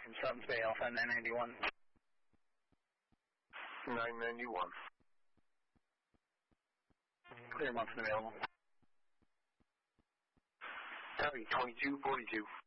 from Sutton's Bay, Alpha 991. 991. Clear Munson available. Copy, 2242.